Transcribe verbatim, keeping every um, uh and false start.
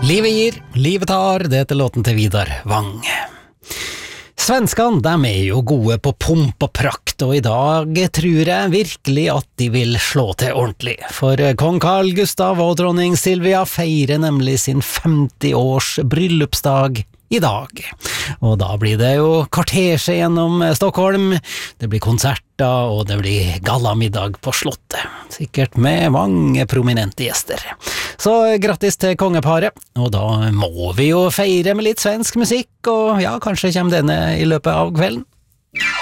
Livet gir, livet tar, det heter låten til Vidar Wang. Svenskene, de er jo gode på pomp og prakt, og i dag tror jeg virkelig at de vil slå til ordentlig. For kong Carl Gustav og dronning Silvia feirer nemlig sin femti års bryllupsdag i dag. Og da blir det jo kortesje gjennom Stockholm, det blir konserter og det blir gallamiddag på slottet. Sikkert med mange prominente gjester. Så grattis til kongeparet, og da må vi jo feire med litt svensk musikk, og ja, kanskje kommer denne i løpet av kvelden.